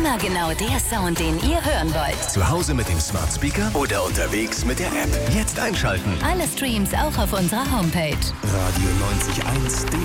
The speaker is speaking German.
Immer genau der Sound, den ihr hören wollt. Zu Hause mit dem Smart Speaker oder unterwegs mit der App. Jetzt einschalten. Alle Streams auch auf unserer Homepage. Radio 90.1